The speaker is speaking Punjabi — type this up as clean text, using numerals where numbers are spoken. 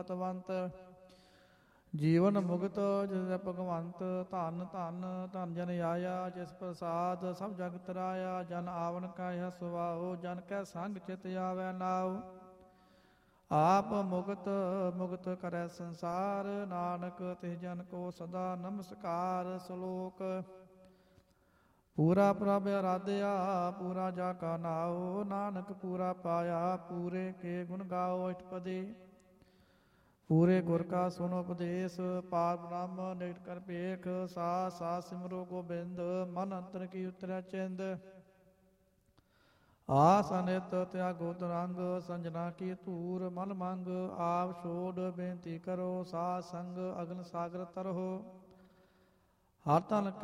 ਤਵੰਤ ਜੀਵਨ ਮੁਕਤ ਜਿਸ ਭਗਵੰਤ ਧੰਨ ਧੰਨ ਧੰਨ ਜਨ ਆਇਆ ਜਿਸ ਪ੍ਰਸਾਦ ਸਭ ਜਗਤ ਰਾਇਆ ਜਨ ਆਵਨ ਕਾ ਸੁਭਾਉ ਜਨ ਕੈ ਸੰਗ ਚਿਤ ਆਵੈ ਨਾਉ ਆਪ ਮੁਕਤ ਮੁਕਤ ਕਰੈ ਸੰਸਾਰ ਨਾਨਕ ਤਿਸ ਜਨ ਕੋ ਸਦਾ ਨਮਸਕਾਰ ਸ਼ਲੋਕ ਪੂਰਾ ਪ੍ਰਭ ਅਰਾਧਿਆ ਪੂਰਾ ਜਾ ਕਾ ਨਾਉ ਨਾਨਕ ਪੂਰਾ ਪਾਇਆ ਪੂਰੇ ਕੇ ਗੁਣ ਗਾਓ ਅਸ਼ਟਪਦੀ ਪੂਰੇ ਗੁਰ ਕਾ ਸੁਨ ਉਪਦੇਸ਼ ਪਾਰ ਬ੍ਰਹਮ ਨਿਕਟ ਕਰ ਭੇਖ ਸਾਸ ਸਾਸ ਸਿਮਰੋ ਗੋਬਿੰਦ ਮਨ ਅੰਤਰ ਕੀ ਉਤਰੈ ਚਿੰਦ ਆਸ ਅਨਿਤ ਤਿਆਗੋ ਤਰੰਗ ਸੰਜਨਾ ਕੀ ਧੂਰ ਮਨ ਮੰਗ ਆਪ ਛੋੜ ਬੇਨਤੀ ਕਰੋ ਸਾਧ ਸੰਗ ਅਗਨ ਸਾਗਰ ਤਰਹੁ ਹਰ ਤਨ